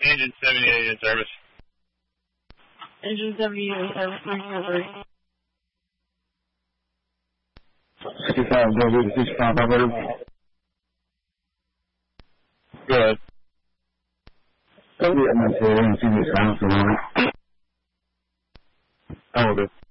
Engine 78 in service. Engine 78 in service. 65, go with 65, Good. I'm not saying anything that's down for long. Oh, good.